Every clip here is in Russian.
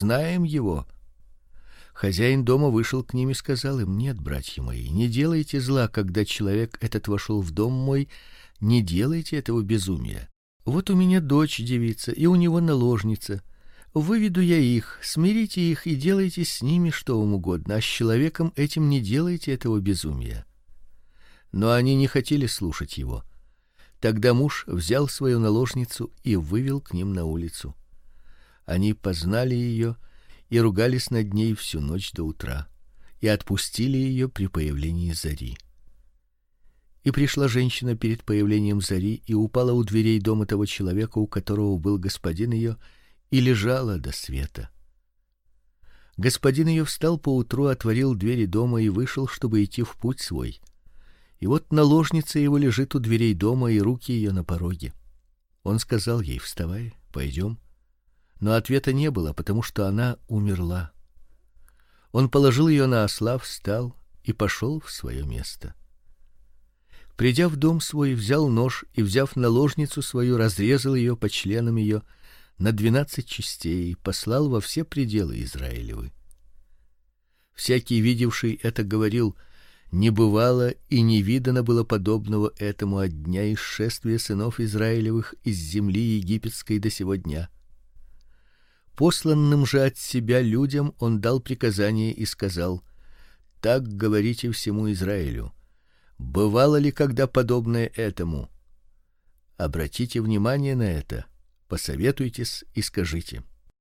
знаем его. Хозяин дома вышел к ним и сказал им: нет, братья мои, не делайте зла, когда человек этот вошел в дом мой, не делайте этого безумия. Вот у меня дочь девица, и у него наложница. Выведу я их, смирите их и делайте с ними что вам угодно, а с человеком этим не делайте этого безумия. Но они не хотели слушать его. Тогда муж взял свою наложницу и вывел к ним на улицу. Они познали ее и ругались над ней всю ночь до утра, и отпустили ее при появлении зари. И пришла женщина перед появлением зари и упала у дверей дома того человека, у которого был господин ее, и лежала до света. Господин ее встал поутру, отворил двери дома и вышел, чтобы идти в путь свой. И вот наложница его лежит у дверей дома, и руки ее на пороге. Он сказал ей: вставай, пойдем. Но ответа не было, потому что она умерла. Он положил ее на осла, встал и пошел в свое место. Придя в дом свой, взял нож и, взяв наложницу свою, разрезал ее по членам ее на 12 частей и послал во все пределы Израилевы. Всякий, видевший это, говорил: не бывало и не видано было подобного этому от дня исшествия сынов Израилевых из земли египетской до сего дня. Посланным же от себя людям он дал приказание и сказал: так говорите всему Израилю: бывало ли когда подобное этому? Обратите внимание на это, посоветуйтесь и скажите.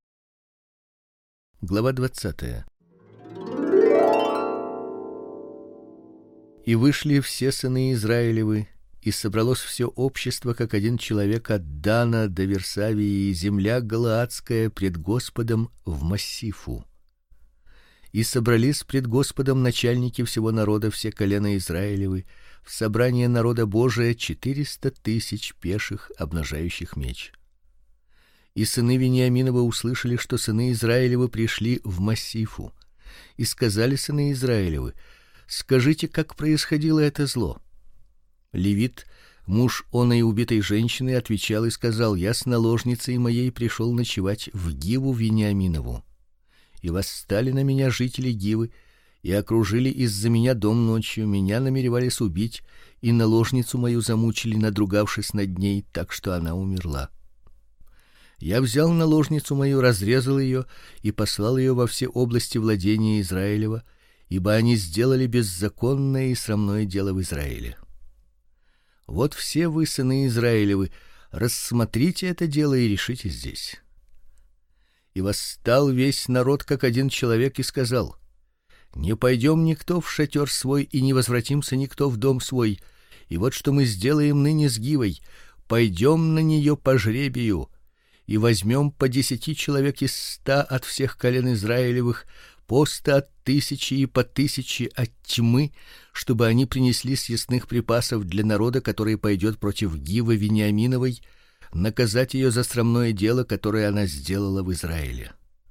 Глава 20. И вышли все сыны Израилевы, и собралось все общество, как один человек, от Дана до Версавии, и земля галаадская пред Господом в Массифу. И собрались пред Господом начальники всего народа, все колена Израилевы, в собрание народа Божия 400 000 пеших, обнажающих меч. И сыны Вениаминова услышали, что сыны Израилевы пришли в Массифу, и сказали сыны Израилевы: скажите, как происходило это зло. Левит, муж оной убитой женщины, отвечал и сказал: я с наложницей моей пришел ночевать в Гиву Вениаминову. И восстали на меня жители Гивы и окружили из-за меня дом ночью, меня намеревались убить, и наложницу мою замучили, надругавшись над ней, так что она умерла. Я взял наложницу мою, разрезал ее и послал ее во все области владения Израилева, ибо они сделали беззаконное и срамное дело в Израиле. Вот все вы, сыны Израилевы, рассмотрите это дело и решите здесь. И восстал весь народ как один человек и сказал: не пойдем никто в шатер свой и не возвратимся никто в дом свой. И вот что мы сделаем ныне с Гивой: пойдем на нее по жребию и возьмем по 10 человек из 100 от всех колен Израилевых, по 100 от 1000 и по 1000 от тьмы, чтобы они принесли съестных припасов для народа, который пойдет против Гивы Вениаминовой, наказать ее за срамное дело, которое она сделала в Израиле.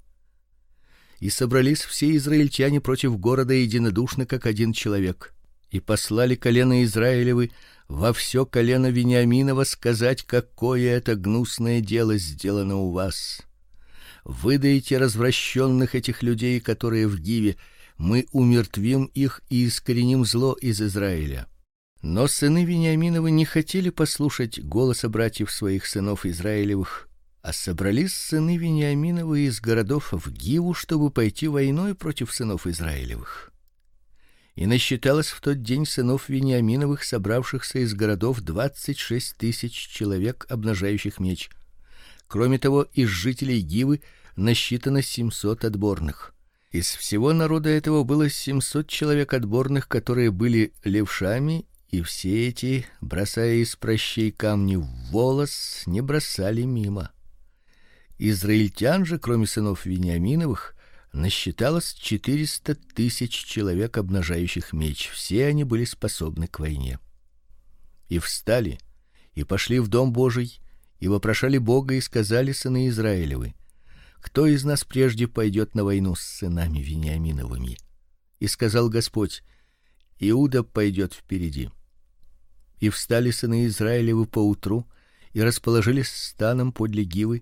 И собрались все израильтяне против города единодушно, как один человек, и послали колено Израилевы во все колено Вениаминова сказать, какое это гнусное дело сделано у вас. Выдайте развращенных этих людей, которые в Гиве, мы умертвим их и искореним зло из Израиля. Но сыны Вениаминовы не хотели послушать голоса братьев своих сынов Израилевых, а собрались сыны Вениаминовы из городов в Гиву, чтобы пойти войной против сынов Израилевых. И насчиталось в тот день сынов Вениаминовых, собравшихся из городов, 26 000 человек, обнажающих меч. Кроме того, из жителей Гивы насчитано 700 отборных. Из всего народа этого было 700 человек отборных, которые были левшами, и все эти, бросая из прощей камни в волос, не бросали мимо. Израильтян же, кроме сынов Вениаминовых, насчиталось 400 000 человек, обнажающих меч. Все они были способны к войне. И встали и пошли в дом Божий, и вопрошали Бога, и сказали сыны Израилевы: кто из нас прежде пойдет на войну с сынами Вениаминовыми? И сказал Господь: Иуда пойдет впереди. И встали сыны Израилевы поутру и расположились станом подле Гивы,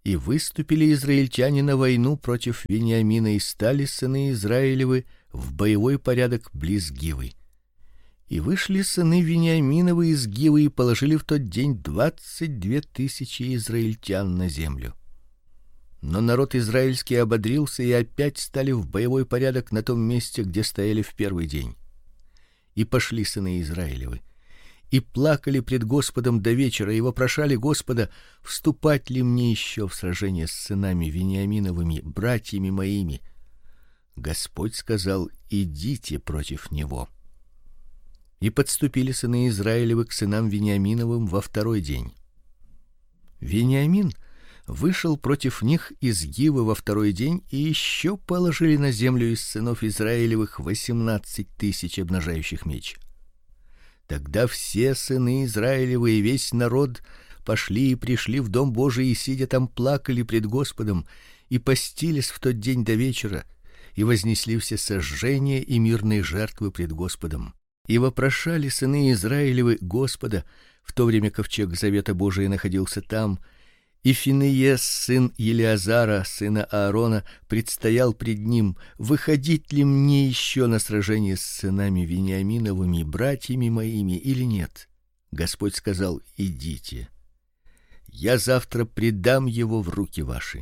И выступили израильтяне на войну против Вениамина, и стали сыны Израилевы в боевой порядок близ Гивы. И вышли сыны Вениаминовы из Гивы и положили в тот день 22 тысячи израильтян на землю. Но народ израильский ободрился и опять стали в боевой порядок на том месте, где стояли в первый день. И пошли сыны Израилевы и плакали пред Господом до вечера, и вопрошали Господа: вступать ли мне еще в сражение с сынами Вениаминовыми, братьями моими? Господь сказал: идите против него. И подступили сыны Израилевы к сынам Вениаминовым во второй день. Вениамин вышел против них из Гивы во второй день, и еще положили на землю из сынов Израилевых 18 тысяч обнажающих меч. Тогда все сыны Израилевы и весь народ пошли и пришли в дом Божий, и сидя там плакали пред Господом, и постились в тот день до вечера, и вознесли все сожжения и мирные жертвы пред Господом. И вопрошали сыны Израилевы Господа, в то время ковчег завета Божия находился там, и Финеес, сын Елиазара, сына Аарона, предстоял пред ним: выходить ли мне еще на сражение с сынами Вениаминовыми, братьями моими, или нет? Господь сказал: идите. Я завтра предам его в руки ваши.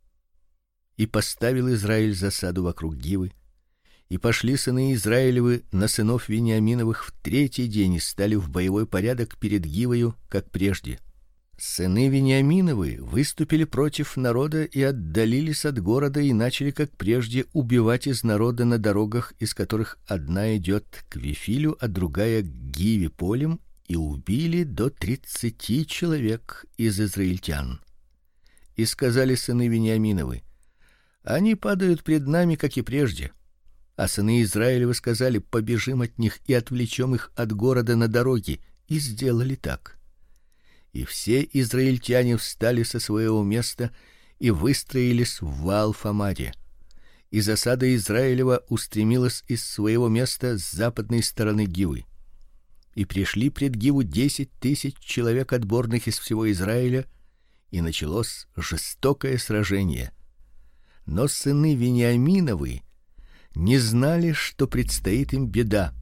И поставил Израиль засаду вокруг Гивы, и пошли сыны Израилевы на сынов Вениаминовых в третий день и стали в боевой порядок перед Гивою, как прежде. Сыны Вениаминовы выступили против народа и отдалились от города и начали, как прежде, убивать из народа на дорогах, из которых одна идет к Вифилю, а другая к Гиве полем, и убили до 30 человек из израильтян. И сказали сыны Вениаминовы: они падают пред нами, как и прежде. А сыны Израилевы сказали: побежим от них и отвлечем их от города на дороге, и сделали так. И все израильтяне встали со своего места и выстроились в Ваал-Фамаре. И засада Израилева устремилась из своего места с западной стороны Гивы. И пришли пред Гиву 10 тысяч человек отборных из всего Израиля, и началось жестокое сражение. Но сыны Вениаминовы не знали, что предстоит им беда.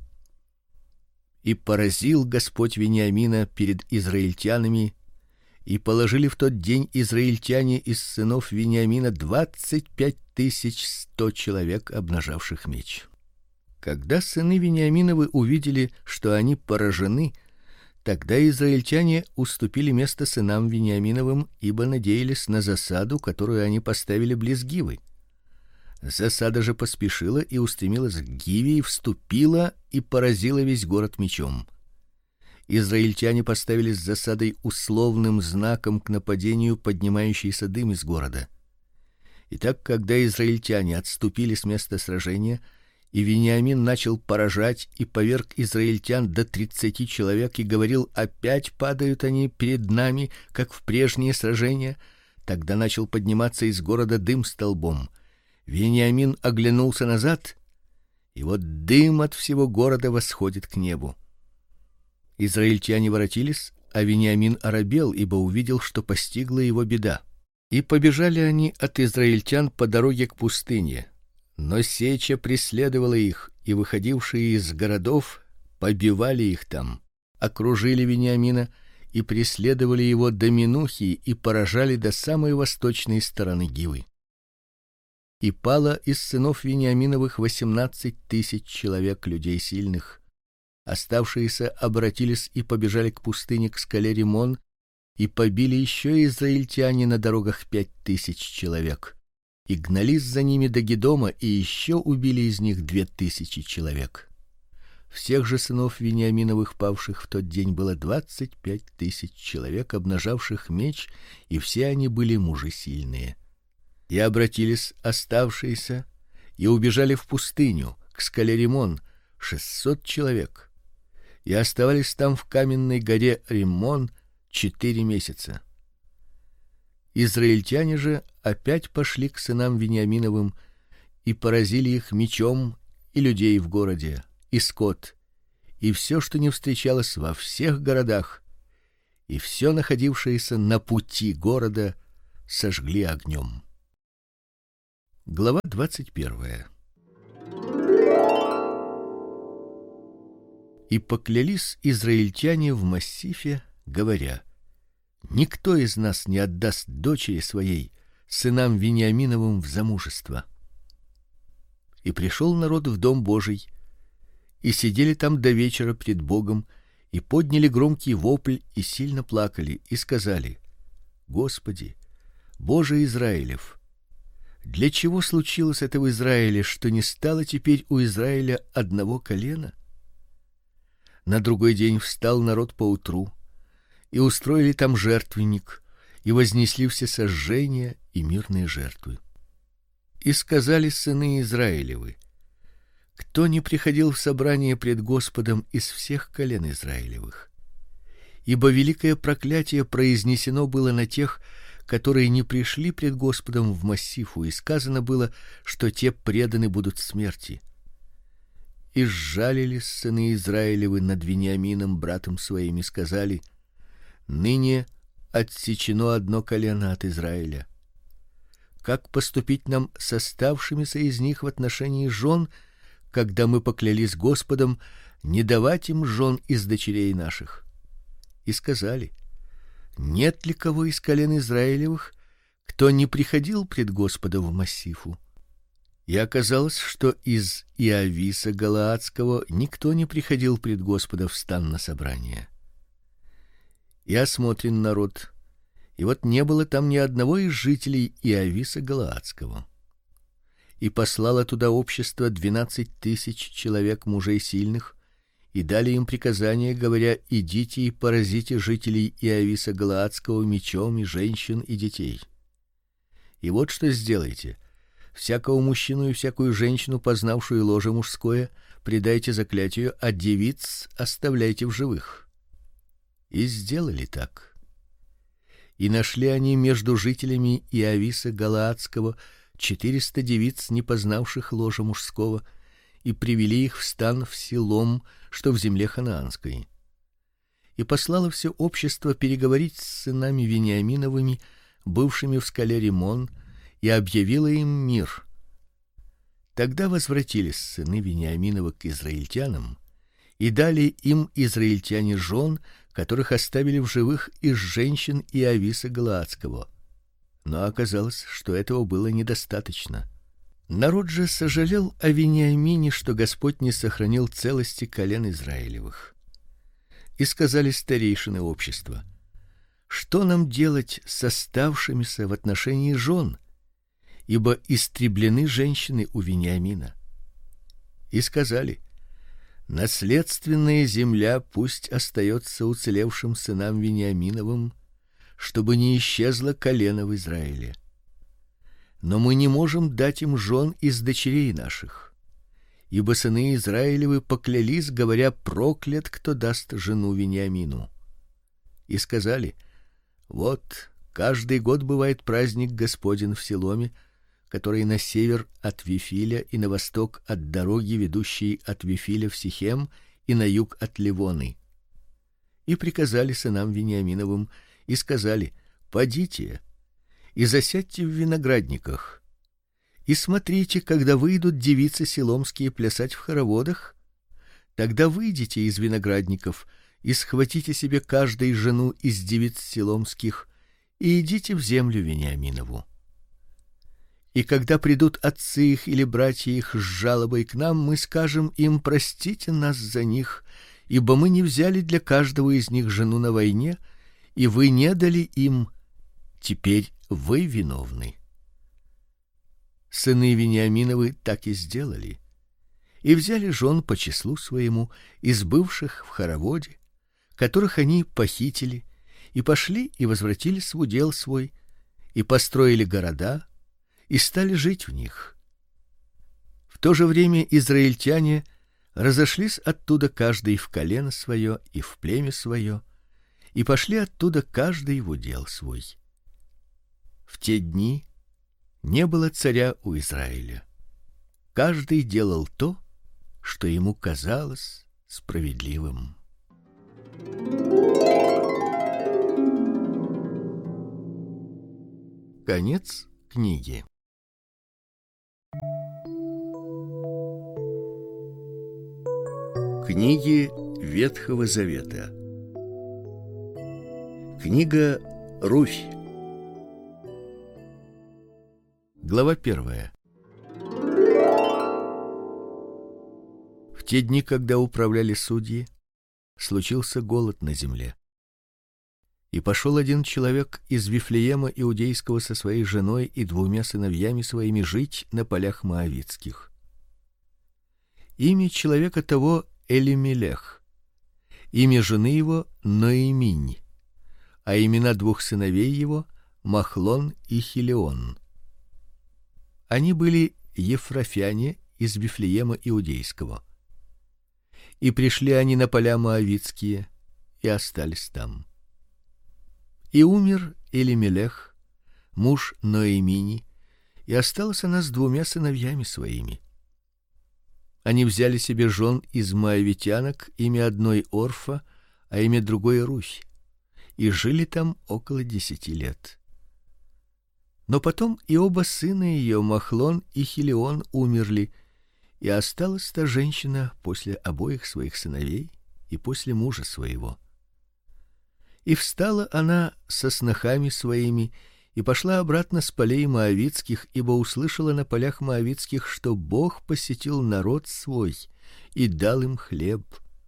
И поразил Господь Вениамина перед израильтянами, и положили в тот день израильтяне из сынов Вениамина 25 100 человек, обнажавших меч. Когда сыны Вениаминовы увидели, что они поражены, тогда израильтяне уступили место сынам Вениаминовым, ибо надеялись на засаду, которую они поставили близ Гивы. Засада же поспешила и устремилась к Гиве, и вступила и поразила весь город мечом. Израильтяне поставили с засадой условным знаком к нападению поднимающийся дым из города. Итак, когда израильтяне отступили с места сражения, и Вениамин начал поражать и поверг израильтян до 30 человек и говорил: опять падают они перед нами, как в прежние сражения, тогда начал подниматься из города дым столбом. Вениамин оглянулся назад, и вот дым от всего города восходит к небу. Израильтяне воротились, а Вениамин оробел, ибо увидел, что постигла его беда. И побежали они от израильтян по дороге к пустыне. Но сеча преследовала их, и выходившие из городов побивали их там. Окружили Вениамина и преследовали его до Минухи и поражали до самой восточной стороны Гивы. И пало из сынов Вениаминовых 18 тысяч человек, людей сильных. Оставшиеся обратились и побежали к пустыне, к скале Римон, и побили еще израильтяне на дорогах 5000 человек. И гнались за ними до Гедома, и еще убили из них 2000 человек. Всех же сынов Вениаминовых, павших в тот день, было 25 тысяч человек, обнажавших меч, и все они были мужи сильные. И обратились оставшиеся и убежали в пустыню, к скале Римон, 600 человек. И оставались там в каменной горе Римон 4 месяца. Израильтяне же опять пошли к сынам Вениаминовым и поразили их мечом, и людей в городе, и скот, и все, что не встречалось во всех городах, и все находившееся на пути города, сожгли огнем. Глава 21. И поклялись израильтяне в массифе, говоря: никто из нас не отдаст дочери своей сынам Вениаминовым в замужество. И пришел народ в дом Божий, и сидели там до вечера пред Богом, и подняли громкий вопль и сильно плакали, и сказали: Господи, Боже Израилев, для чего случилось это в Израиле, что не стало теперь у Израиля одного колена? На другой день встал народ поутру, и устроили там жертвенник, и вознесли все сожжения и мирные жертвы. И сказали сыны Израилевы: кто не приходил в собрание пред Господом из всех колен Израилевых? Ибо великое проклятие произнесено было на тех, которые не пришли пред Господом в массифу, и сказано было, что те преданы будут смерти. И сжалились сыны Израилевы над Вениамином братом своим и сказали: ныне отсечено одно колено от Израиля. Как поступить нам с оставшимися из них в отношении жен, когда мы поклялись Господом не давать им жен из дочерей наших? И сказали: нет ли кого из колен Израилевых, кто не приходил пред Господа в массифу? И оказалось, что из Иависа галаадского никто не приходил пред Господа в стан на собрание. И осмотрен народ, и вот не было там ни одного из жителей Иависа галаадского. И послало туда общество 12 000 человек мужей сильных, и дали им приказание, говоря: идите и поразите жителей Иависа галаадского мечом, и женщин, и детей. И вот что сделайте: всякого мужчину и всякую женщину, познавшую ложе мужское, предайте заклятию, а девиц оставляйте в живых. И сделали так. И нашли они между жителями Иависа галаадского 400 девиц, не познавших ложа мужского, и привели их в стан в Силом, что в земле ханаанской. И послало все общество переговорить с сынами Вениаминовыми, бывшими в скале Римон, и объявило им мир. Тогда возвратились сыны Вениаминовы к израильтянам, и дали им израильтяне жен, которых оставили в живых из женщин Иависа галаадского. Но оказалось, что этого было недостаточно. Народ же сожалел о Вениамине, что Господь не сохранил целости колен Израилевых. И сказали старейшины общества: что нам делать с оставшимися в отношении жен, ибо истреблены женщины у Вениамина? И сказали: наследственная земля пусть остается уцелевшим сынам Вениаминовым, чтобы не исчезло колено в Израиле. Но мы не можем дать им жен из дочерей наших, ибо сыны Израилевы поклялись, говоря: проклят, кто даст жену Вениамину. И сказали: вот каждый год бывает праздник Господень в Силоме, который на север от Вифиля и на восток от дороги, ведущей от Вифиля в Сихем, и на юг от Ливоны. И приказали сынам Вениаминовым и сказали: подите и засядьте в виноградниках, и смотрите, когда выйдут девицы силомские плясать в хороводах, тогда выйдите из виноградников и схватите себе каждой жену из девиц силомских и идите в землю Вениаминову. И когда придут отцы их или братья их с жалобой к нам, мы скажем им: простите нас за них, ибо мы не взяли для каждого из них жену на войне, и вы не дали им. Теперь вы виновны. Сыны Вениаминовы так и сделали, и взяли жен по числу своему из бывших в хороводе, которых они похитили, и пошли и возвратились в удел свой, и построили города, и стали жить в них. В то же время израильтяне разошлись оттуда каждый в колено свое и в племя свое, и пошли оттуда каждый в удел свой. В те дни не было царя у Израиля. Каждый делал то, что ему казалось справедливым. Конец книги. Книги Ветхого Завета. Книга Руфь. Глава 1. В те дни, когда управляли судьи, случился голод на земле. И пошел один человек из Вифлеема иудейского со своей женой и 2 сыновьями своими жить на полях моавитских. Имя человека того Элимелех, имя жены его Ноэминь, а имена 2 сыновей его Махлон и Хилион. Они были ефрафяне из Вифлеема иудейского. И пришли они на поля моавитские и остались там. И умер Элимелех, муж Ноэмини, и осталась она с 2 сыновьями своими. Они взяли себе жен из моавитянок, имя одной Орфа, а имя другой Руфь, и жили там около 10 лет. Но потом и оба сына ее, Махлон и Хилион, умерли, и осталась та женщина после обоих своих сыновей и после мужа своего. И встала она со снохами своими и пошла обратно с полей моавитских, ибо услышала на полях моавитских, что Бог посетил народ свой и дал им хлеб.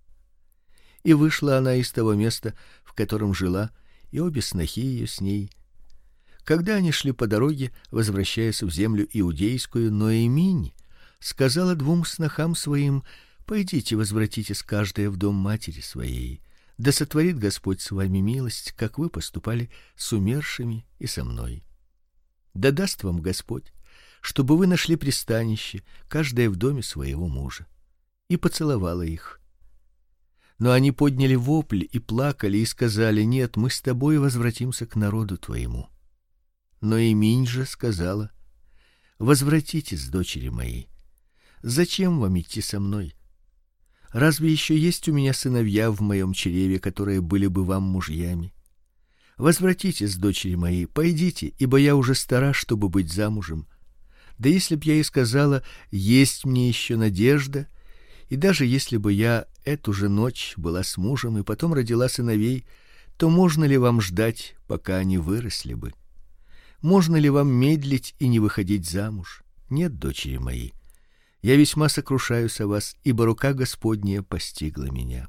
И вышла она из того места, в котором жила, и обе снохи ее с ней. Когда они шли по дороге, возвращаясь в землю иудейскую, Ноэминь сказала 2 снохам своим: пойдите, возвратитесь каждая в дом матери своей. Да сотворит Господь с вами милость, как вы поступали с умершими и со мной. Да даст вам Господь, чтобы вы нашли пристанище, каждая в доме своего мужа. И поцеловала их. Но они подняли вопль и плакали и сказали: нет, мы с тобой возвратимся к народу твоему. Но Ноэминь же сказала: возвратитесь, дочери мои. Зачем вам идти со мной? Разве еще есть у меня сыновья в моем чреве, которые были бы вам мужьями? Возвратитесь, дочери мои, пойдите, ибо я уже стара, чтобы быть замужем. Да если б я и сказала: есть мне еще надежда, и даже если бы я эту же ночь была с мужем и потом родила сыновей, то можно ли вам ждать, пока они выросли бы? Можно ли вам медлить и не выходить замуж? Нет, дочери мои. Я весьма сокрушаюсь о вас, ибо рука Господня постигла меня.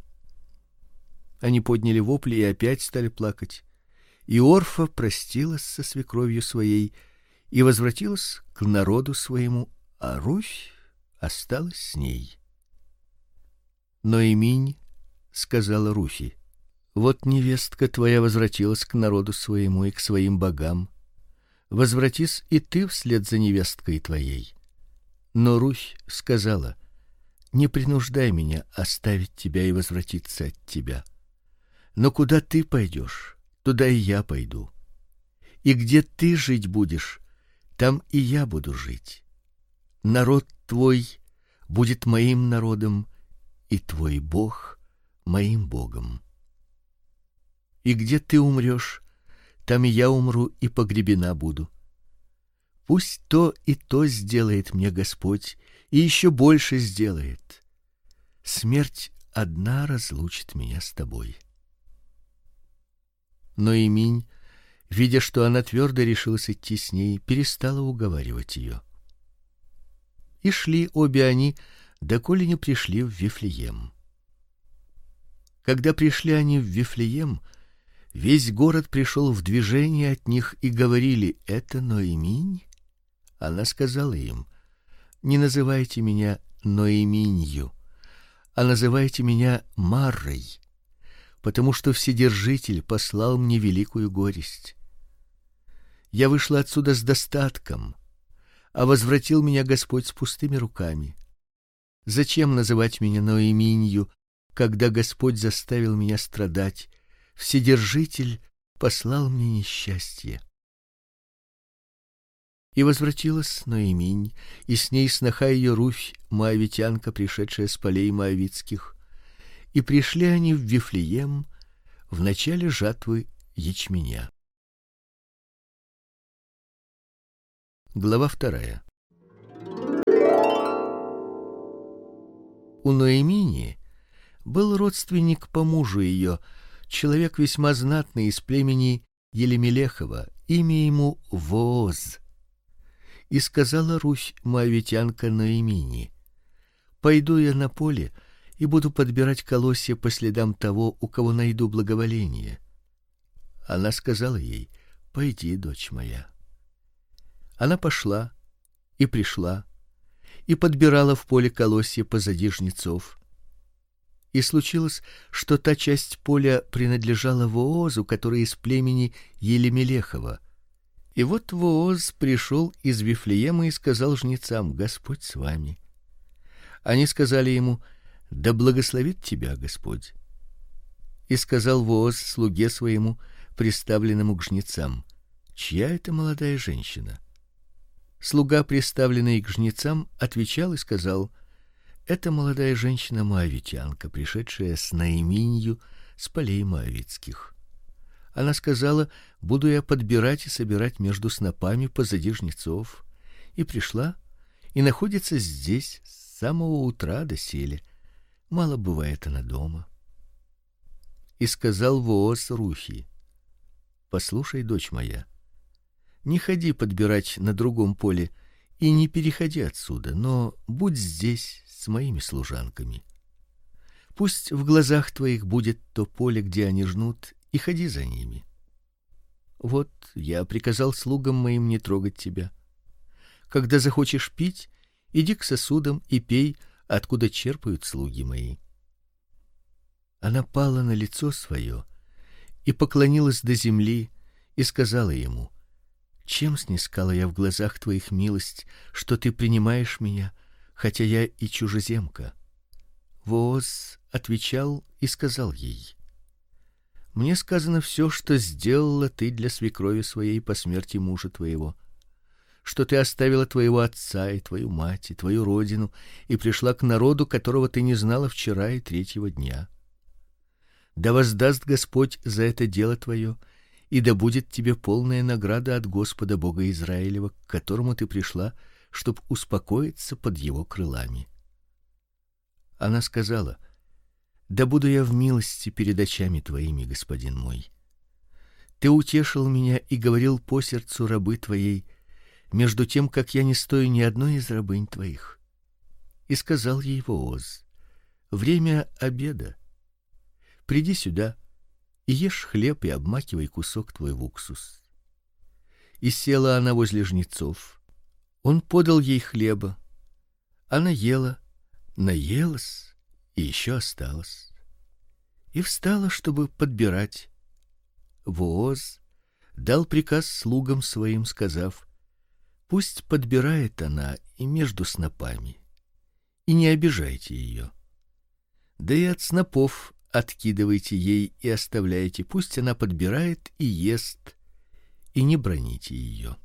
Они подняли вопли и опять стали плакать. И Орфа простилась со свекровью своей и возвратилась к народу своему, а Руфь осталась с ней. Ноэминь сказала Руфи: вот невестка твоя возвратилась к народу своему и к своим богам. Возвратись и ты вслед за невесткой твоей. Но Руфь сказала: не принуждай меня оставить тебя и возвратиться от тебя. Но куда ты пойдешь, туда и я пойду. И где ты жить будешь, там и я буду жить. Народ твой будет моим народом, и твой Бог моим Богом. И где ты умрешь, там и я умру и погребена буду. Пусть то и то сделает мне Господь, и еще больше сделает. Смерть одна разлучит меня с тобой. Ноэминь, видя, что она твердо решилась идти с ней, перестала уговаривать ее. И шли обе они, доколе не пришли в Вифлеем. Когда пришли они в Вифлеем, весь город пришел в движение от них и говорили: это Ноэминь? Она сказала им: не называйте меня Ноэминью, а называйте меня Маррой, потому что Вседержитель послал мне великую горесть. Я вышла отсюда с достатком, а возвратил меня Господь с пустыми руками. Зачем называть меня Ноэминью, когда Господь заставил меня страдать? Вседержитель послал мне несчастье. И возвратилась Ноэминь, и с ней сноха ее Руфь, моавитянка, пришедшая с полей моавитских. И пришли они в Вифлеем в начале жатвы ячменя. Глава 2. У Ноэмини был родственник по мужу ее, человек весьма знатный из племени Елемелехова, имя ему Вооз. И сказала Руфь моавитянка Ноэмини: пойду я на поле и буду подбирать колосья по следам того, у кого найду благоволение. Она сказала ей: пойди, дочь моя. Она пошла и пришла и подбирала в поле колосья позади жнецов. И случилось, что та часть поля принадлежала Воозу, который из племени Елемелехова. И вот Вооз пришел из Вифлеема и сказал жнецам: Господь с вами. Они сказали ему: да благословит тебя Господь. И сказал Вооз слуге своему, приставленному к жнецам: чья это молодая женщина? Слуга, приставленный к жнецам, отвечал и сказал: это молодая женщина моавитянка, пришедшая с Ноэминью с полей моавитских. Она сказала: буду я подбирать и собирать между снопами позади жнецов. И пришла и находится здесь с самого утра доселе. Мало бывает она дома. И сказал Вооз Руфи: послушай, дочь моя, не ходи подбирать на другом поле и не переходи отсюда, но будь здесь с моими служанками. Пусть в глазах твоих будет то поле, где они жнут, и ходи за ними. Вот я приказал слугам моим не трогать тебя. Когда захочешь пить, иди к сосудам и пей, откуда черпают слуги мои. Она пала на лицо свое и поклонилась до земли и сказала ему: чем снискала я в глазах твоих милость, что ты принимаешь меня, хотя я и чужеземка? Вооз отвечал и сказал ей: мне сказано все, что сделала ты для свекрови своей по смерти мужа твоего, что ты оставила твоего отца и твою мать и твою родину и пришла к народу, которого ты не знала вчера и третьего дня. Да воздаст Господь за это дело твое, и да будет тебе полная награда от Господа Бога Израилева, к которому ты пришла, чтоб успокоиться под его крылами. Она сказала: да буду я в милости перед очами твоими, господин мой. Ты утешил меня и говорил по сердцу рабы твоей, между тем, как я не стою ни одной из рабынь твоих. И сказал ей Вооз: время обеда. Приди сюда и ешь хлеб и обмакивай кусок твой в уксус. И села она возле жнецов. Он подал ей хлеба. Она ела, наелась и еще осталось. И встала, чтобы подбирать. Вооз дал приказ слугам своим, сказав: пусть подбирает она и между снопами, и не обижайте ее. Да и от снопов откидывайте ей и оставляйте, пусть она подбирает и ест, и не браните ее.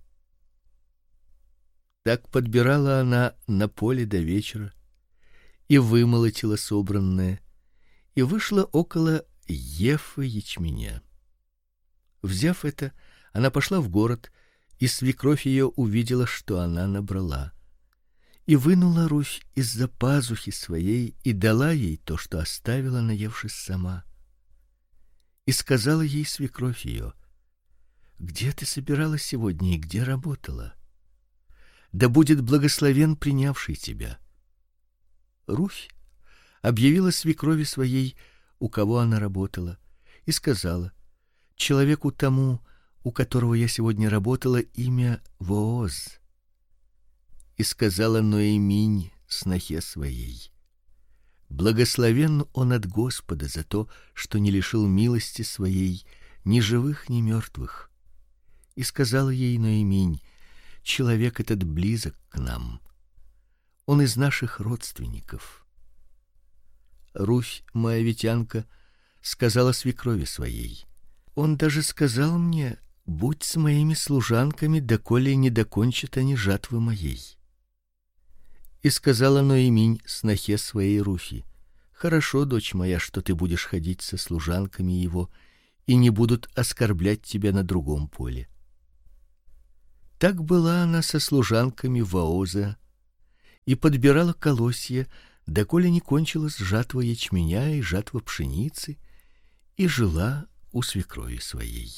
Так подбирала она на поле до вечера и вымолотила собранное, и вышло около ефы ячменя. Взяв это, она пошла в город, и свекровь ее увидела, что она набрала. И вынула Руфь из-за пазухи своей и дала ей то, что оставила, наевшись сама. И сказала ей свекровь ее: где ты собиралась сегодня и где работала? Да будет благословен принявший тебя. Руфь объявила свекрови своей, у кого она работала, и сказала: человеку тому, у которого я сегодня работала, имя Вооз. И сказала Ноэминь снохе своей: благословен он от Господа за то, что не лишил милости своей ни живых, ни мертвых. И сказала ей Ноэминь: человек этот близок к нам, он из наших родственников. Руфь моавитянка сказала свекрови своей: он даже сказал мне: будь с моими служанками, доколе не докончат они жатвы моей. И сказала Ноэминь снохе своей Руфи: хорошо, дочь моя, что ты будешь ходить со служанками его, и не будут оскорблять тебя на другом поле. Так была она со служанками Вооза и подбирала колосья, доколе не кончилась жатва ячменя и жатва пшеницы, и жила у свекрови своей.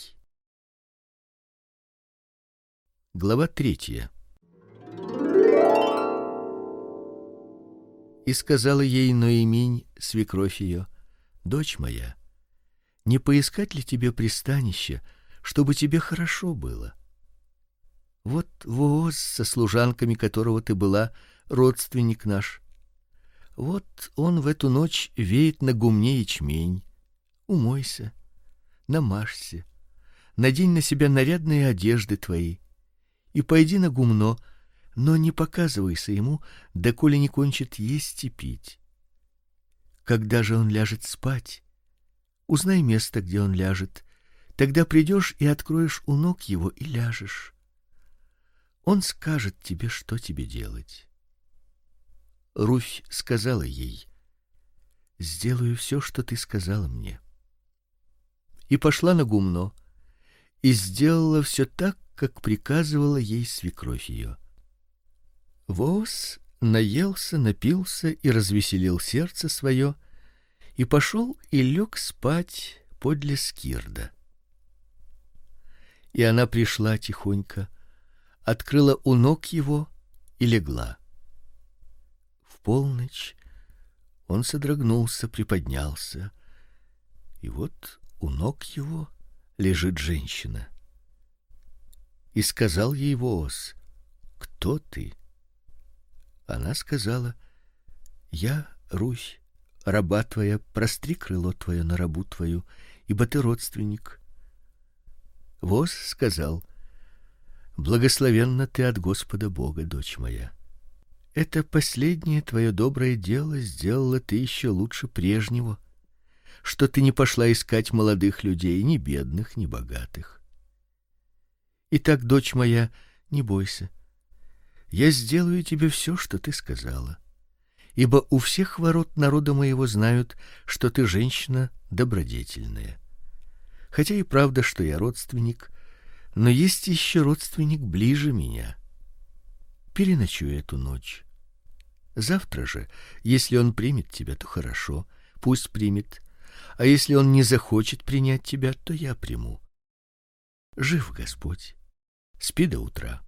Глава 3. И сказала ей Ноэминь, свекровь ее: дочь моя, не поискать ли тебе пристанища, чтобы тебе хорошо было? Вот Вооз, со служанками которого ты была, родственник наш. Вот он в эту ночь веет на гумне ячмень. Умойся, намажься, надень на себя нарядные одежды твои и пойди на гумно, но не показывайся ему, доколе не кончит есть и пить. Когда же он ляжет спать, узнай место, где он ляжет, тогда придешь и откроешь у ног его и ляжешь. Он скажет тебе, что тебе делать. Руфь сказала ей: сделаю все, что ты сказала мне. И пошла на гумно и сделала все так, как приказывала ей свекровь ее. Вооз наелся, напился и развеселил сердце свое, и пошел и лег спать подле скирда. И она пришла тихонько, открыла у ног его и легла. В полночь он содрогнулся, приподнялся, и вот у ног его лежит женщина. И сказал ей Вооз: кто ты? Она сказала: я Русь, раба твоя, простри крыло твое на рабу твою, ибо ты родственник. Вооз сказал: благословенна ты от Господа Бога, дочь моя. Это последнее твое доброе дело сделала ты еще лучше прежнего, что ты не пошла искать молодых людей, ни бедных, ни богатых. Итак, дочь моя, не бойся. Я сделаю тебе все, что ты сказала, ибо у всех ворот народа моего знают, что ты женщина добродетельная. Хотя и правда, что я родственник, но есть еще родственник ближе меня. Переночуй эту ночь. Завтра же, если он примет тебя, то хорошо, пусть примет, а если он не захочет принять тебя, то я приму. Жив Господь. Спи до утра.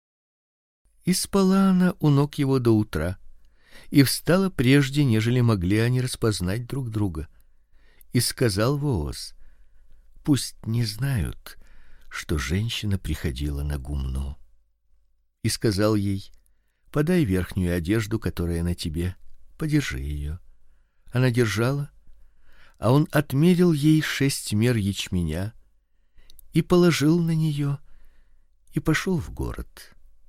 И спала она у ног его до утра, и встала прежде, нежели могли они распознать друг друга. И сказал Вооз: пусть не знают, что женщина приходила на гумно. И сказал ей: подай верхнюю одежду, которая на тебе, подержи ее. Она держала, а он отмерил ей 6 мер ячменя и положил на нее и пошел в город.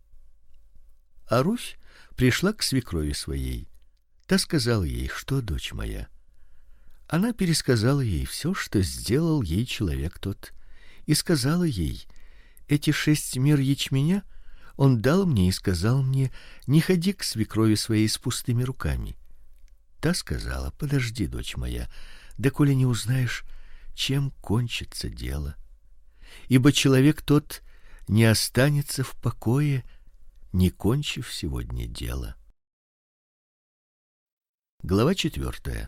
А Руфь пришла к свекрови своей. Та сказала ей: что, дочь моя? Она пересказала ей все, что сделал ей человек тот, и сказала ей: эти 6 мер ячменя он дал мне и сказал мне: не ходи к свекрови своей с пустыми руками. Та сказала: подожди, дочь моя, доколе не узнаешь, чем кончится дело. Ибо человек тот не останется в покое, не кончив сегодня дело. Глава 4.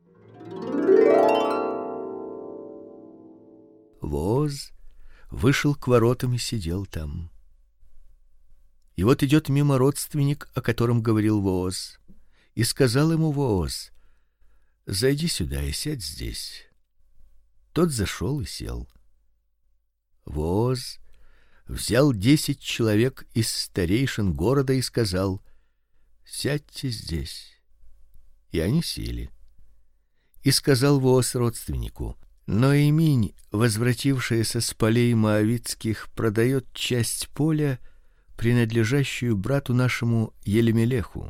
Вооз вышел к воротам и сидел там. И вот идет мимо родственник, о котором говорил Вооз, и сказал ему Вооз: зайди сюда и сядь здесь. Тот зашел и сел. Вооз взял 10 человек из старейшин города и сказал: сядьте здесь. И они сели. И сказал Вооз родственнику: Ноэминь, возвратившаяся с полей моавитских, продает часть поля, принадлежащую брату нашему Елемелеху.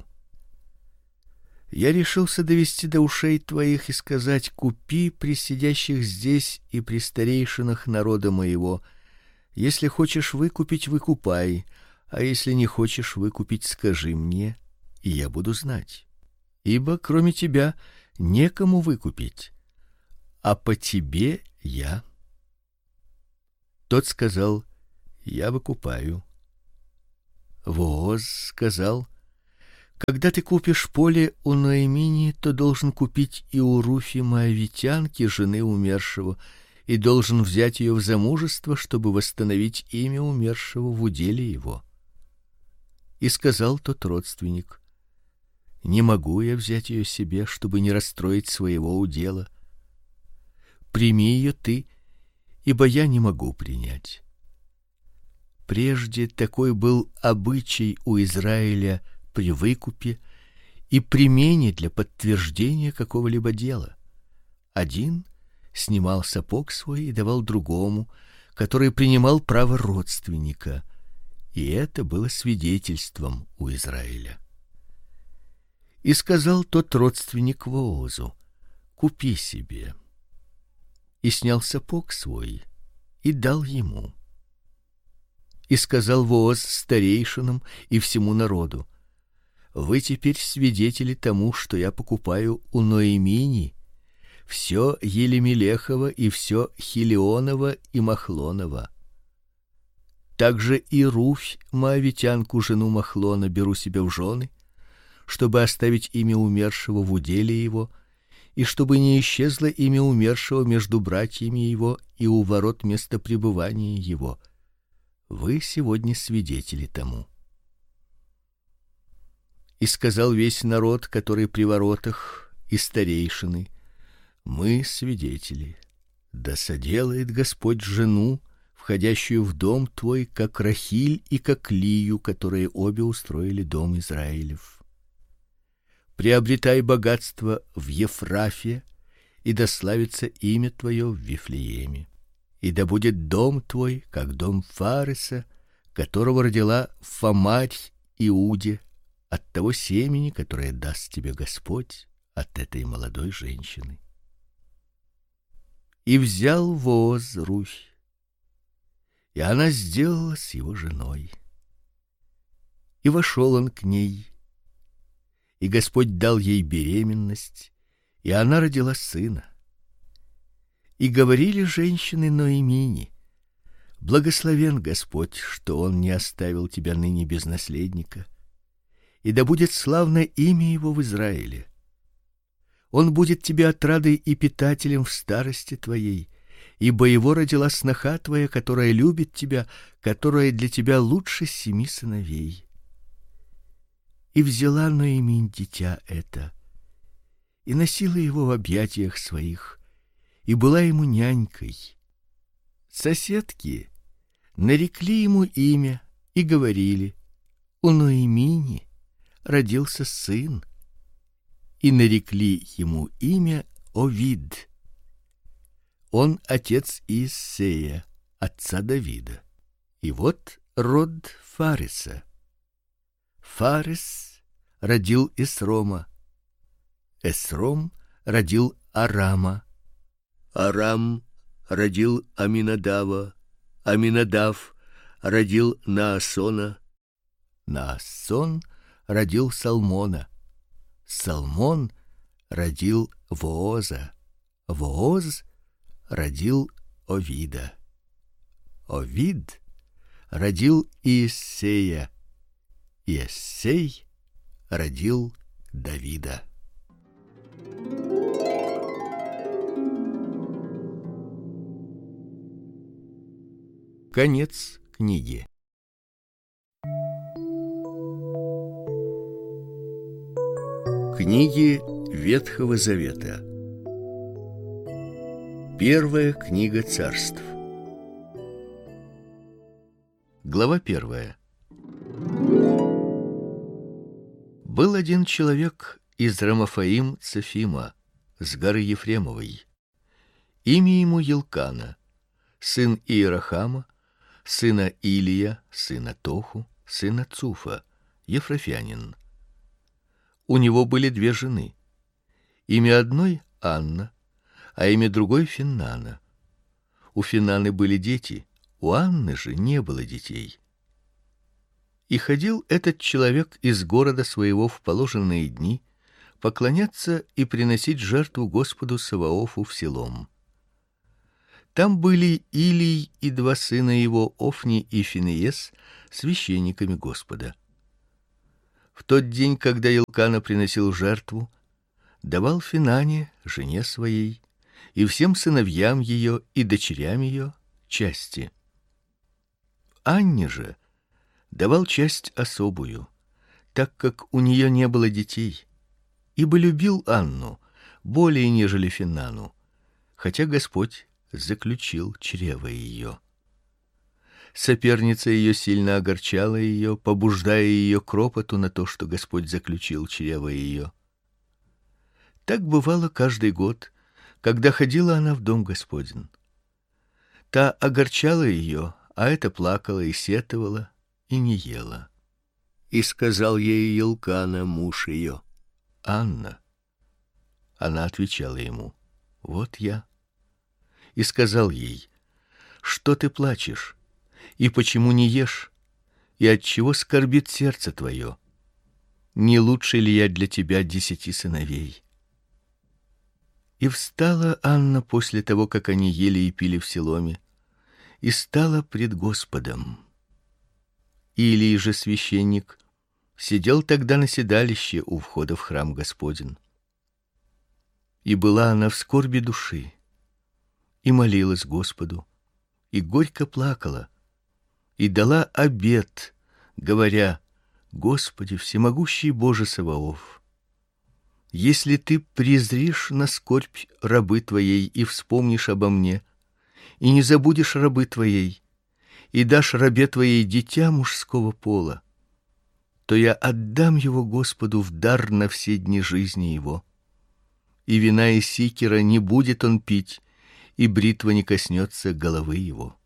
Я решился довести до ушей твоих и сказать: купи при сидящих здесь и при старейшинах народа моего. Если хочешь выкупить, выкупай, а если не хочешь выкупить, скажи мне, и я буду знать. Ибо кроме тебя некому выкупить, а по тебе я. Тот сказал: я выкупаю. Вооз сказал: когда ты купишь поле у Ноэмини, то должен купить и у Руфи моавитянки, жены умершего, и должен взять ее в замужество, чтобы восстановить имя умершего в уделе его. И сказал тот родственник: не могу я взять ее себе, чтобы не расстроить своего удела. Прими ее ты, ибо я не могу принять. Прежде такой был обычай у Израиля при выкупе и примене для подтверждения какого-либо дела. Один снимал сапог свой и давал другому, который принимал право родственника, и это было свидетельством у Израиля. И сказал тот родственник Воозу: купи себе. И снял сапог свой и дал ему. И сказал Вооз старейшинам и всему народу: вы теперь свидетели тому, что я покупаю у Ноэмини все Елемелехово и все Хилионово и Махлоново. Также и Руфь моавитянку, жену Махлона, беру себе в жены, чтобы оставить имя умершего в уделе его, и чтобы не исчезло имя умершего между братьями его и у ворот места пребывания его. Вы сегодня свидетели тому. И сказал весь народ, который при воротах, и старейшины: мы свидетели. Да соделает Господь жену, входящую в дом твой, как Рахиль и как Лию, которые обе устроили дом Израилев. Приобретай богатство в Ефрафе, и да славится имя твое в Вифлееме. И да будет дом твой, как дом Фареса, которого родила Фамарь Иуде, от того семени, которое даст тебе Господь от этой молодой женщины. И взял Вооз Руфь, и она сделалась его женой. И вошел он к ней, и Господь дал ей беременность, и она родила сына. И говорили женщины Ноэмини: благословен Господь, что он не оставил тебя ныне без наследника, и да будет славно имя его в Израиле. Он будет тебе отрадой и питателем в старости твоей, ибо его родила сноха твоя, которая любит тебя, которая для тебя лучше 7 сыновей. И взяла Ноэмин дитя это, и носила его в объятиях своих, и была ему нянькой. Соседки нарекли ему имя и говорили: у Ноэмини родился сын, и нарекли ему имя Овид. Он отец Иессея, отца Давида. И вот род Фареса. Фарес родил Эсрома. Эсром родил Арама. Арам родил Аминадава. Аминадав родил Наасона. Наасон родил Салмона. Салмон родил Вооза. Вооз родил Овида. Овид родил Иессея. Иессей родил Давида. Конец книги. Книги Ветхого Завета. Первая книга Царств. Глава 1. Был один человек из Рамафаим Цефима, с горы Ефремовой. Имя ему Елкана, сын Иерахама, сына Илия, сына Тоху, сына Цуфа, ефрафянин. У него были 2 жены. Имя одной Анна, а имя другой Финнана. У Финнаны были дети, у Анны же не было детей. И ходил этот человек из города своего в положенные дни поклоняться и приносить жертву Господу Саваофу в Силом. Там были Илий и два сына его, Офни и Финеес, священниками Господа. В тот день, когда Елкана приносил жертву, давал Финане, жене своей, и всем сыновьям ее и дочерям ее части. Анне же давал часть особую, так как у нее не было детей, ибо любил Анну более, нежели Финану, хотя Господь заключил чрево ее. Соперница ее сильно огорчала ее, побуждая ее к ропоту на то, что Господь заключил чрево ее. Так бывало каждый год, когда ходила она в дом Господень. Та огорчала ее, а эта плакала и сетовала, и не ела. И сказал ей Елкана, муж ее: Анна. Она отвечала ему: вот я. И сказал ей: что ты плачешь? И почему не ешь? И отчего скорбит сердце твое? Не лучше ли я для тебя 10 сыновей? И встала Анна после того, как они ели и пили в Силоме, и стала пред Господом. Илий же священник сидел тогда на седалище у входа в храм Господень. И была она в скорби души, и молилась Господу, и горько плакала, и дала обет, говоря: Господи, всемогущий Боже Саваоф, если ты презришь на скорбь рабы твоей и вспомнишь обо мне, и не забудешь рабы твоей, и дашь рабе твоей дитя мужского пола, то я отдам его Господу в дар на все дни жизни его. И вина и сикера не будет он пить, и бритва не коснется головы его.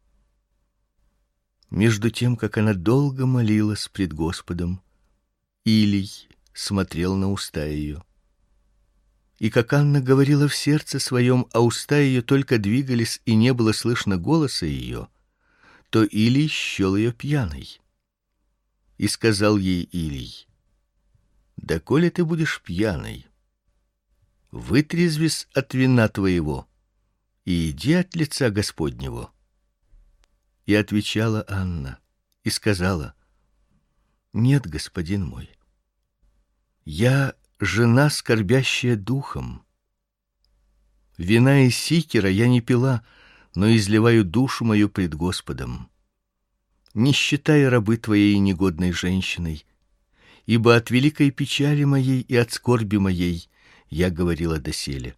Между тем, как она долго молилась пред Господом, Илий смотрел на уста ее. И как Анна говорила в сердце своем, а уста ее только двигались, и не было слышно голоса ее, то Илий счел ее пьяной. И сказал ей Илий: доколе ты будешь пьяной? Вытрезвись от вина твоего и иди от лица Господнего. И отвечала Анна и сказала: нет, господин мой, я жена, скорбящая духом. Вина и сикера я не пила, но изливаю душу мою пред Господом. Не считай рабы твоей негодной женщиной, ибо от великой печали моей и от скорби моей я говорила доселе.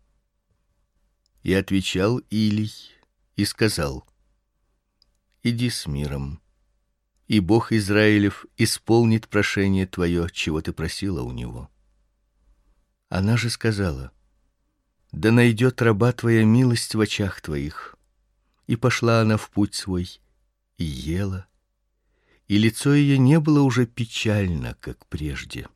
И отвечал Илий и сказал: иди с миром, и Бог Израилев исполнит прошение твое, чего ты просила у него. Она же сказала: да найдет раба твоя милость в очах твоих. И пошла она в путь свой, и ела, и лицо ее не было уже печально, как прежде.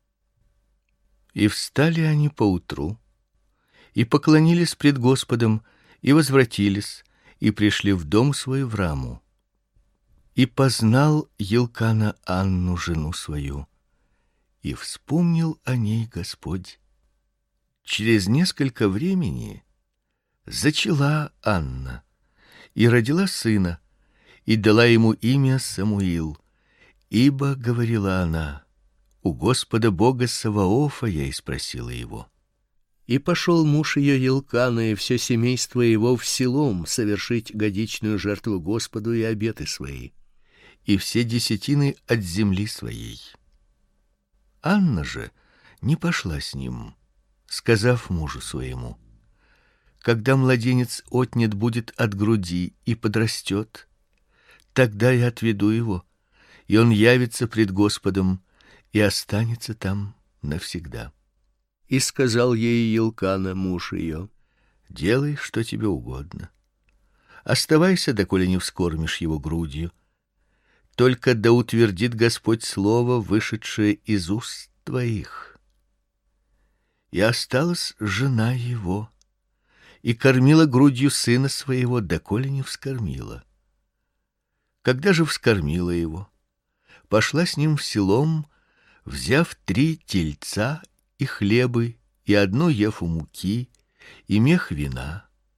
И встали они поутру, и поклонились пред Господом, и возвратились, и пришли в дом свой в Раму. И познал Елкана Анну, жену свою, и вспомнил о ней Господь. Через несколько времени зачала Анна и родила сына, и дала ему имя Самуил, ибо, говорила она, у Господа Бога Саваофа я испросила его. И пошел муж ее Елкана и все семейство его в Силом совершить годичную жертву Господу и обеты свои, и все десятины от земли своей. Анна же не пошла с ним, сказав мужу своему: когда младенец отнят будет от груди и подрастет, тогда я отведу его, и он явится пред Господом и останется там навсегда. И сказал ей Елкана, муж ее: делай, что тебе угодно. Оставайся, доколе не вскормишь его грудью. Только да утвердит Господь слово, вышедшее из уст твоих. И осталась жена его, и кормила грудью сына своего, доколе не вскормила. Когда же вскормила его, пошла с ним в Силом, взяв 3 тельца и хлебы, и 1 ефу муки, и мех вина,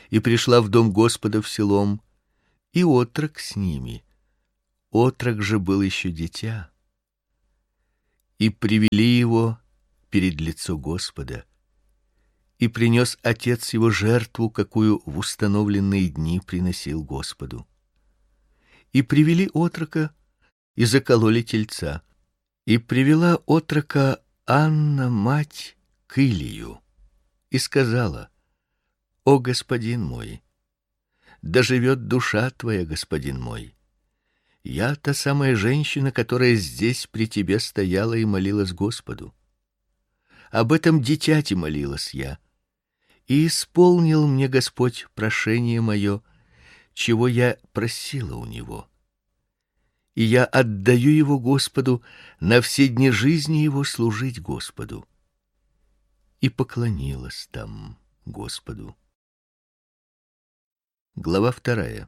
и пришла в дом Господа в селом, и отрок с ними. Отрок же был еще дитя. И привели его перед лицо Господа, и принес отец его жертву, какую в установленные дни приносил Господу. И привели отрока, и закололи тельца. И привела отрока Анна, мать, к Илию, и сказала: «О, господин мой, да живет душа твоя, господин мой. Я та самая женщина, которая здесь при тебе стояла и молилась Господу. Об этом дитяти молилась я, и исполнил мне Господь прошение мое, чего я просила у него. И я отдаю его Господу на все дни жизни его служить Господу». И поклонилась там Господу. Глава 2.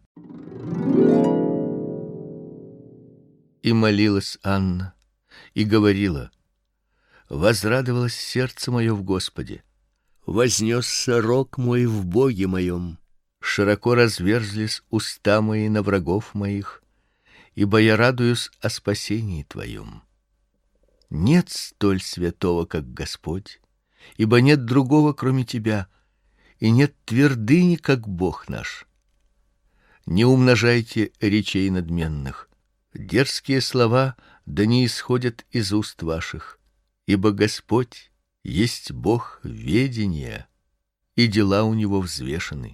И молилась Анна, и говорила: «Возрадовалось сердце мое в Господе, вознесся рог мой в Боге моем, широко разверзлись уста мои на врагов моих, ибо я радуюсь о спасении Твоем. Нет столь святого, как Господь, ибо нет другого, кроме Тебя, и нет твердыни, как Бог наш. Не умножайте речей надменных, дерзкие слова да не исходят из уст ваших, ибо Господь есть Бог ведения, и дела у него взвешены.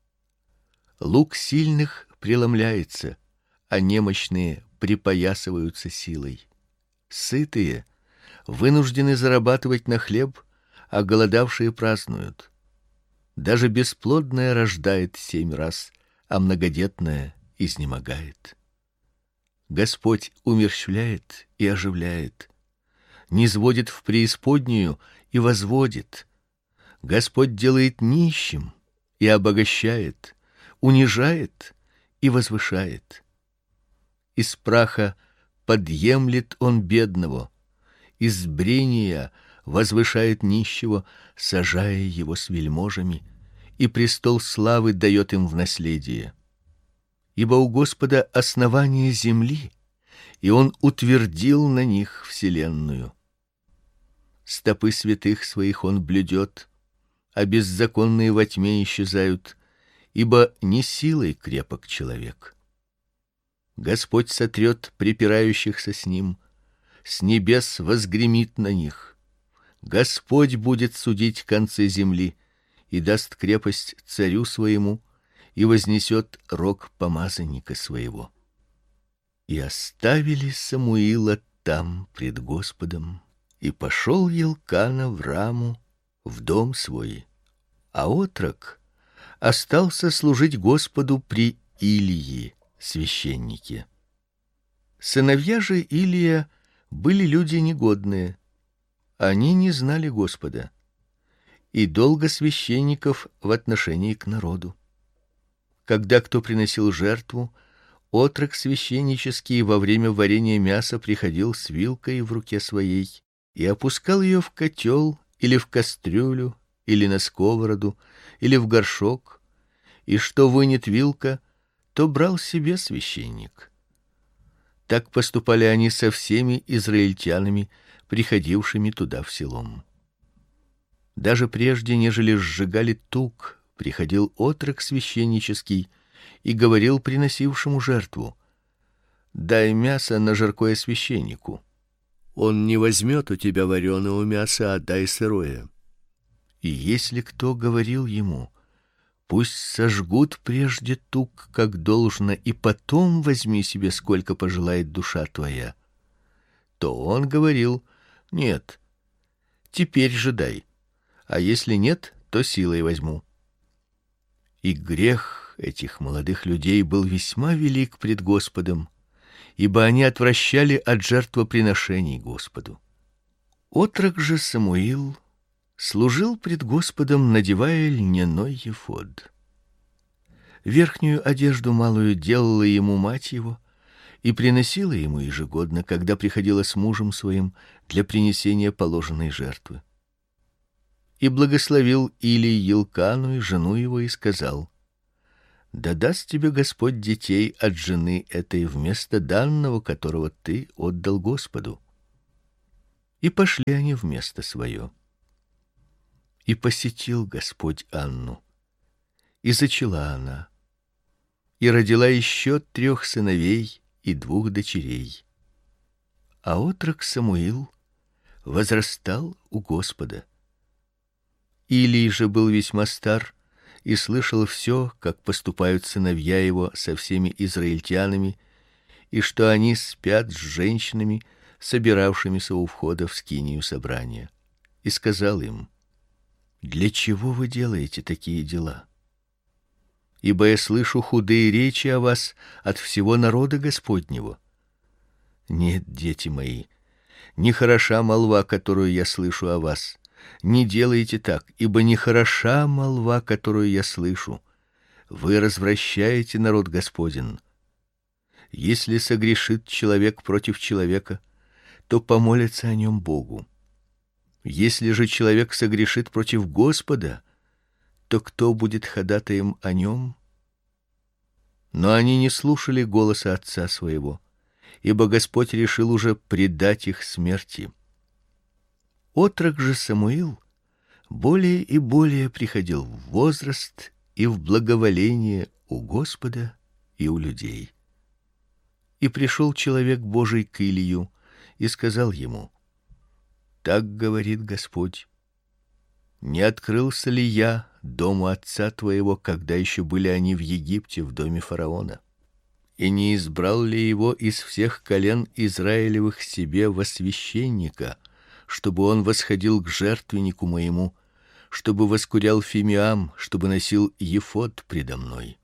Лук сильных преломляется, а немощные припоясываются силой. Сытые вынуждены зарабатывать на хлеб, а голодавшие празднуют. Даже бесплодная рождает 7 раз, а многодетная изнемогает. Господь умерщвляет и оживляет, низводит в преисподнюю и возводит. Господь делает нищим и обогащает, унижает и возвышает. Из праха подъемлет он бедного, из брения возвышает нищего, сажая его с вельможами, и престол славы дает им в наследие. Ибо у Господа основание земли, и он утвердил на них вселенную. Стопы святых своих он блюдет, а беззаконные во тьме исчезают, ибо не силой крепок человек. Господь сотрет припирающихся с ним, с небес возгремит на них. Господь будет судить концы земли и даст крепость царю своему, и вознесет рог помазанника своего. И оставили Самуила там пред Господом, и пошел Елкана в Раму, в дом свой, а отрок остался служить Господу при Илии, священнике. Сыновья же Илия были люди негодные, они не знали Господа, и долго священников в отношении к народу. Когда кто приносил жертву, отрок священнический во время варения мяса приходил с вилкой в руке своей и опускал ее в котел или в кастрюлю, или на сковороду, или в горшок, и что вынет вилка, то брал себе священник. Так поступали они со всеми израильтянами, приходившими туда в селом. Даже прежде, нежели сжигали тук, приходил отрок священнический и говорил приносившему жертву: «Дай мясо на жаркое священнику». Он не возьмет у тебя вареного мяса, а дай сырое. И если кто говорил ему: «Пусть сожгут прежде тук, как должно, и потом возьми себе, сколько пожелает душа твоя», то он говорил: «Нет, теперь же дай, а если нет, то силой возьму». И грех этих молодых людей был весьма велик пред Господом, ибо они отвращали от жертвоприношений Господу. Отрок же Самуил служил пред Господом, надевая льняной ефод. Верхнюю одежду малую делала ему мать его и приносила ему ежегодно, когда приходила с мужем своим для принесения положенной жертвы. И благословил Илий Елкану и жену его и сказал: да даст тебе Господь детей от жены этой вместо данного, которого ты отдал Господу. И пошли они в место свое. И посетил Господь Анну, и зачала она, и родила еще 3 сыновей и 2 дочерей. А отрок Самуил возрастал у Господа. Илий же был весьма стар и слышал все, как поступают сыновья его со всеми израильтянами, и что они спят с женщинами, собиравшимися у входа в скинию собрания. И сказал им: для чего вы делаете такие дела? Ибо я слышу худые речи о вас от всего народа Господнего. Нет, дети мои, не хороша молва, которую я слышу о вас. Не делайте так, ибо не хороша молва, которую я слышу. Вы развращаете народ Господень. Если согрешит человек против человека, то помолится о нем Богу. Если же человек согрешит против Господа, то кто будет ходатаем о нем? Но они не слушали голоса отца своего, ибо Господь решил уже предать их смерти. Отрок же Самуил более и более приходил в возраст и в благоволение у Господа и у людей. И пришел человек Божий к Илию и сказал ему: так говорит Господь: не открылся ли я дому отца твоего, когда еще были они в Египте в доме фараона? И не избрал ли его из всех колен Израилевых себе во священника, чтобы он восходил к жертвеннику моему, чтобы воскурял фимиам, чтобы носил ефод предо мной?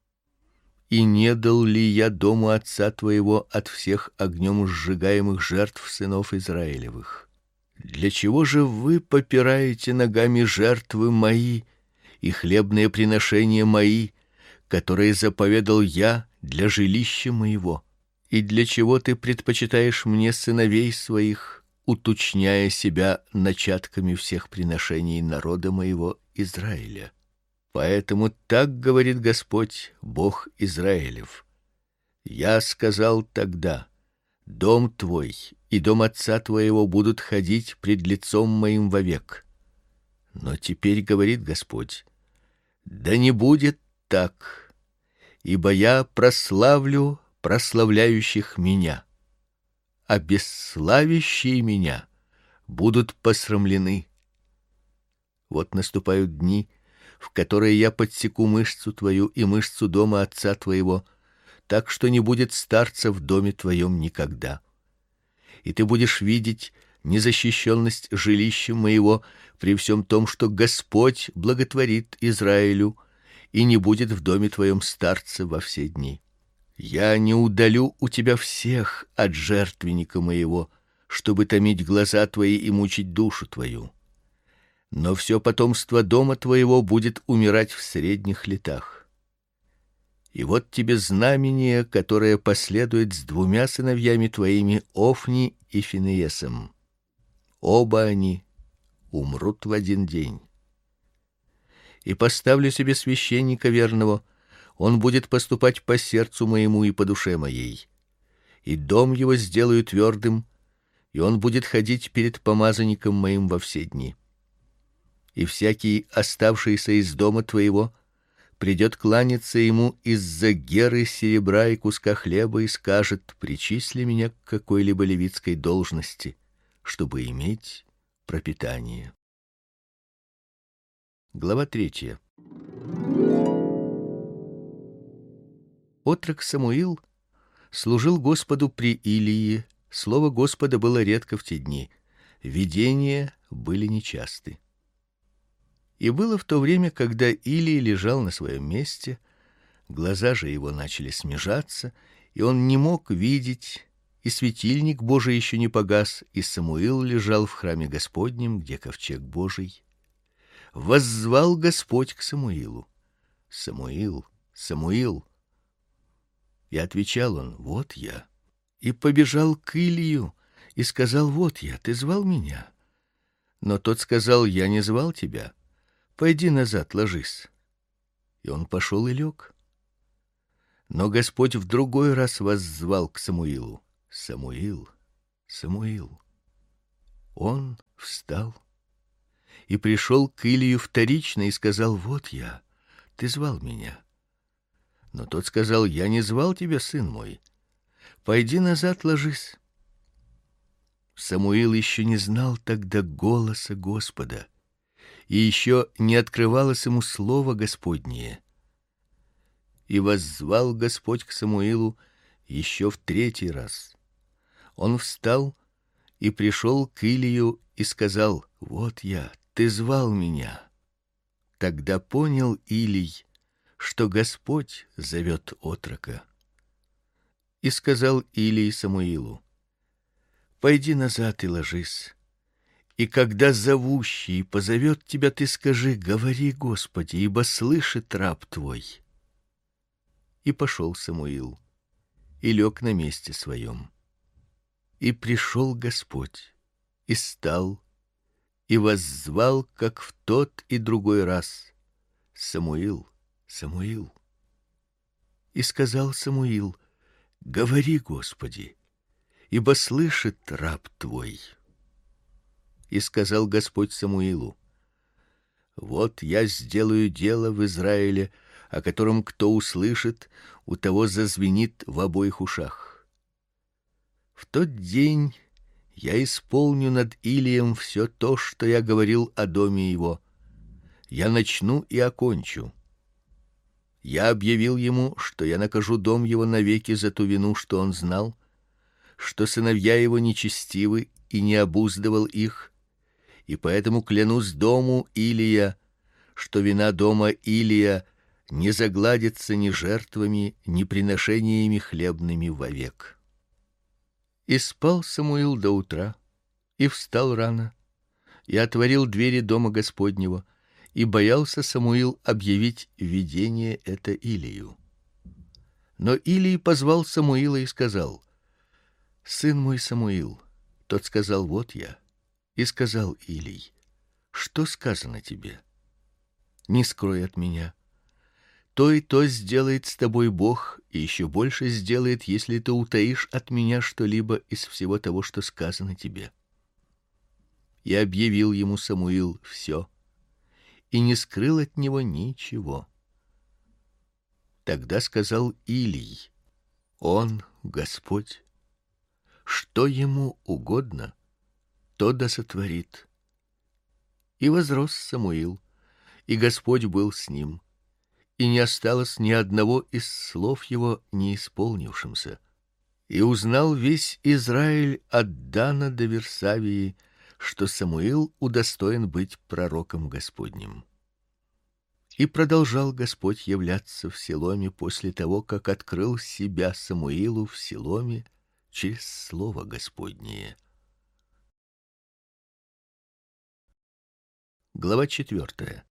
И не дал ли я дому отца твоего от всех огнем сжигаемых жертв сынов Израилевых? Для чего же вы попираете ногами жертвы мои и хлебные приношения мои, которые заповедал я для жилища моего? И для чего ты предпочитаешь мне сыновей своих, уточняя себя начатками всех приношений народа моего Израиля? Поэтому так говорит Господь, Бог Израилев: я сказал тогда: дом твой и дом отца твоего будут ходить пред лицом моим вовек. Но теперь говорит Господь: да не будет так, ибо я прославлю прославляющих меня, а бесславящие меня будут посрамлены. Вот наступают дни, в которые я подсеку мышцу твою и мышцу дома отца твоего, так что не будет старца в доме твоем никогда. И ты будешь видеть незащищенность жилища моего при всем том, что Господь благотворит Израилю, и не будет в доме твоем старца во все дни. Я не удалю у тебя всех от жертвенника моего, чтобы томить глаза твои и мучить душу твою. Но все потомство дома твоего будет умирать в средних летах. И вот тебе знамение, которое последует с 2 сыновьями твоими, Офни и Финеесом. Оба они умрут в один день. И поставлю себе священника верного, он будет поступать по сердцу моему и по душе моей. И дом его сделаю твердым, и он будет ходить перед помазанником моим во все дни. И всякий, оставшийся из дома твоего, придет кланяться ему из-за геры серебра и куска хлеба и скажет: причисли меня к какой-либо левитской должности, чтобы иметь пропитание. Глава 3. Отрок Самуил служил Господу при Илии. Слово Господа было редко в те дни, видения были нечасты. И было в то время, когда Илий лежал на своем месте, глаза же его начали смежаться, и он не мог видеть, и светильник Божий еще не погас, и Самуил лежал в храме Господнем, где ковчег Божий. Воззвал Господь к Самуилу: Самуил, Самуил. И отвечал он: вот я. И побежал к Илию и сказал: вот я, ты звал меня? Но тот сказал: я не звал тебя. Пойди назад, ложись. И он пошел и лег. Но Господь в другой раз воззвал к Самуилу: Самуил, Самуил. Он встал и пришел к Илию вторично и сказал: вот я, ты звал меня. Но тот сказал: я не звал тебя, сын мой. Пойди назад, ложись. Самуил еще не знал тогда голоса Господа, и еще не открывалось ему слово Господнее. И воззвал Господь к Самуилу еще в третий раз. Он встал и пришел к Илию и сказал: вот я, ты звал меня. Тогда понял Илий, что Господь зовет отрока. И сказал Илий Самуилу: пойди назад и ложись. И когда зовущий позовет тебя, ты скажи: говори, Господи, ибо слышит раб твой. И пошел Самуил и лег на месте своем. И пришел Господь и стал и воззвал, как в тот и другой раз: Самуил, Самуил. И сказал Самуил: говори, Господи, ибо слышит раб твой. И сказал Господь Самуилу: вот я сделаю дело в Израиле, о котором кто услышит, у того зазвенит в обоих ушах. В тот день я исполню над Илием все то, что я говорил о доме его. Я начну и окончу. Я объявил ему, что я накажу дом его навеки за ту вину, что он знал, что сыновья его нечестивы и не обуздывал их, и поэтому клянусь дому Илия, что вина дома Илия не загладится ни жертвами, ни приношениями хлебными вовек. И спал Самуил до утра, и встал рано, и отворил двери дома Господнего, и боялся Самуил объявить видение это Илию. Но Илий позвал Самуила и сказал: сын мой Самуил. Тот сказал: вот я. И сказал Илий: что сказано тебе? Не скрой от меня. То и то сделает с тобой Бог, и еще больше сделает, если ты утаишь от меня что-либо из всего того, что сказано тебе. И объявил ему Самуил все, и не скрыл от него ничего. Тогда сказал Илий: он Господь, что ему угодно, то да сотворит. И возрос Самуил, и Господь был с ним, и не осталось ни одного из слов его не исполнившимся. И узнал весь Израиль от Дана до Версавии, что Самуил удостоен быть пророком Господним. И продолжал Господь являться в Силоме после того, как открыл себя Самуилу в Силоме через слово Господнее. Глава 4.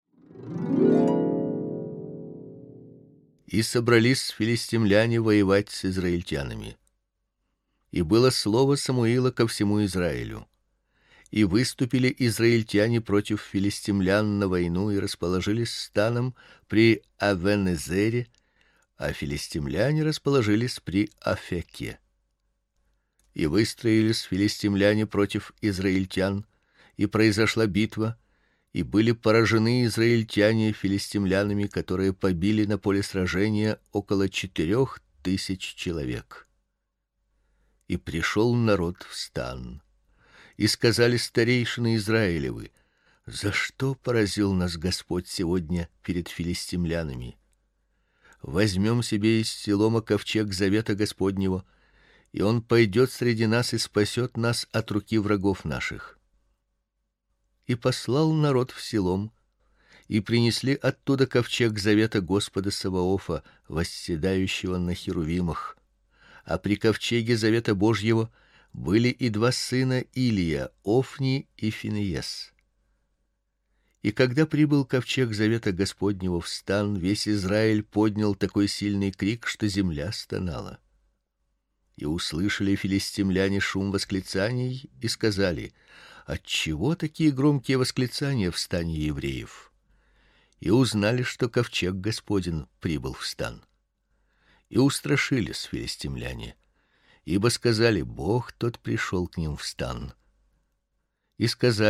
И собрались филистимляне воевать с израильтянами. И было слово Самуила ко всему Израилю. И выступили израильтяне против филистимлян на войну и расположились станом при Авен-Эзере, а филистимляне расположились при Афеке. И выстроились филистимляне против израильтян, и произошла битва, и были поражены израильтяне филистимлянами, которые побили на поле сражения около 4000 человек. И пришел народ в стан, и сказали старейшины Израилевы: за что поразил нас Господь сегодня перед филистимлянами? Возьмем себе из Силома ковчег завета Господнего, и он пойдет среди нас и спасет нас от руки врагов наших. И послал народ в Силом, и принесли оттуда ковчег завета Господа Саваофа, восседающего на херувимах. А при ковчеге завета Божьего были и два сына Илия, Офни и Финеес. И когда прибыл ковчег завета Господнего в стан, весь Израиль поднял такой сильный крик, что земля стонала. И услышали филистимляне шум восклицаний и сказали: отчего такие громкие восклицания в стане евреев? И узнали, что ковчег Господень прибыл в стан. И устрашились филистимляне, ибо сказали: Бог тот пришел к ним в стан. И сказали: